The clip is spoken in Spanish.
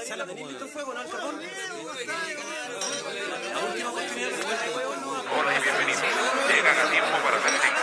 sala tenéis visto el fuego, ¿no? El carbón. Hola y bienvenidos. Llegan a tiempo para ver